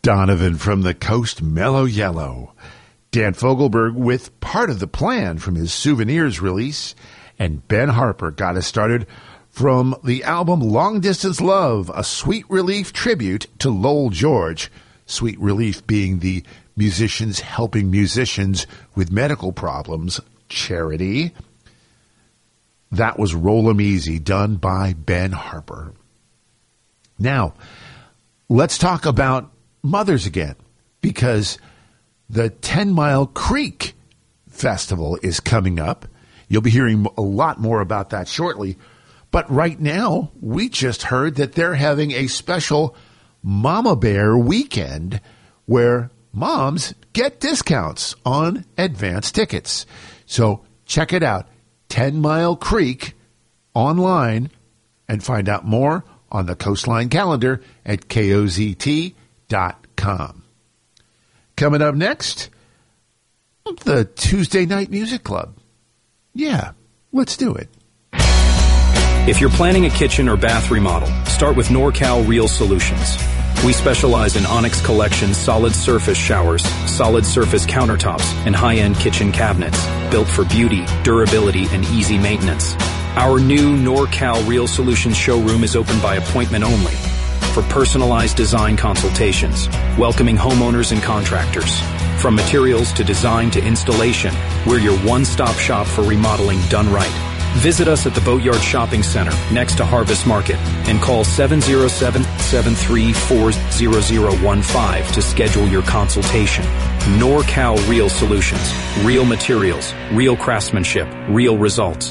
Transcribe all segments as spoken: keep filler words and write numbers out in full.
Donovan from the Coast, Mellow Yellow. Dan Fogelberg with Part of the Plan from his Souvenirs release. And Ben Harper got us started from the album Long Distance Love, a Sweet Relief tribute to Lowell George. Sweet Relief being the Musicians Helping Musicians with Medical Problems charity. That was Roll 'em Easy, done by Ben Harper. Now, let's talk about mothers again, because the Ten Mile Creek Festival is coming up. You'll be hearing a lot more about that shortly. But right now, we just heard that they're having a special Mama Bear weekend where moms get discounts on advance tickets. So check it out, Ten Mile Creek, online, and find out more on the Coastline calendar at K O Z T dot com. Coming up next, the Tuesday Night Music Club. Yeah, let's do it. If you're planning a kitchen or bath remodel, start with NorCal Real Solutions. We specialize in Onyx Collection solid surface showers, solid surface countertops, and high-end kitchen cabinets, built for beauty, durability, and easy maintenance. Our new NorCal Real Solutions showroom is open by appointment only for personalized design consultations, welcoming homeowners and contractors. From materials to design to installation, we're your one-stop shop for remodeling done right. Visit us at the Boatyard Shopping Center next to Harvest Market and call seven oh seven, seven three four, zero zero one five to schedule your consultation. NorCal Real Solutions. Real materials, real craftsmanship, real results.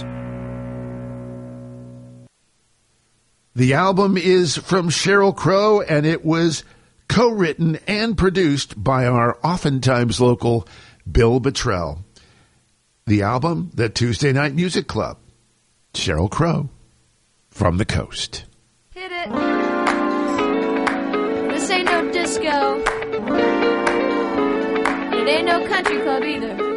The album is from Sheryl Crow, and it was co-written and produced by our oftentimes local Bill Bottrell. The album, The Tuesday Night Music Club. Sheryl Crow from the Coast. Hit it. This ain't no disco. It ain't no country club either.